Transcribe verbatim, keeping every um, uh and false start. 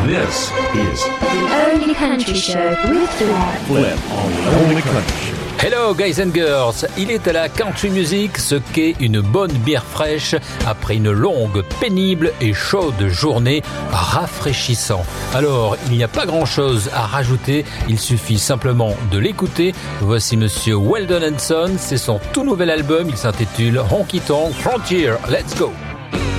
This is The Only Country Show with Flip. Flip on the Only Country Show. Hello guys and girls, il est à la country music ce qu'est une bonne bière fraîche après une longue, pénible et chaude journée, rafraîchissant. Alors, il n'y a pas grand chose à rajouter, il suffit simplement de l'écouter. Voici Monsieur Weldon and Son, c'est son tout nouvel album, il s'intitule Honky Tonk Frontier. Let's go!